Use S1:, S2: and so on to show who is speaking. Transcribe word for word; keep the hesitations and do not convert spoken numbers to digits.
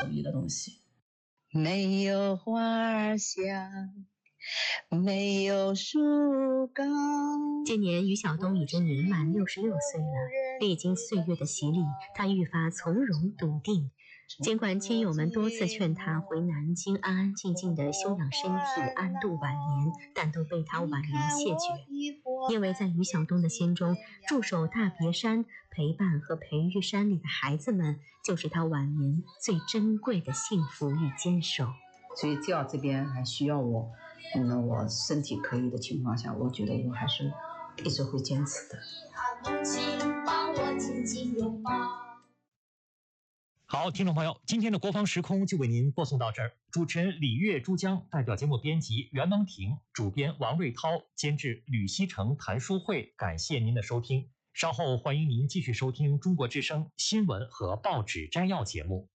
S1: 主义的东西。
S2: 没有花儿香，没有树高。
S3: 今年于晓东已经年满六十六岁了，历经岁月的洗礼，他愈发从容笃定。尽管亲友们多次劝他回南京安安静静地休养身体，安度晚年，但都被他婉言谢绝。因为在于晓东的心中，驻守大别山、陪伴和培育山里的孩子们，就是他晚年最珍贵的幸福与坚守。
S1: 所以只要这边还需要我，那我身体可以的情况下，我觉得我还是一直会坚持的。母亲帮我紧紧拥抱。
S4: 好，听众朋友，今天的国防时空就为您播送到这儿。主持人李月、珠江，代表节目编辑袁蒙婷，主编王瑞涛，监制吕西成、谭书慧。感谢您的收听，稍后欢迎您继续收听中国之声新闻和报纸摘要节目。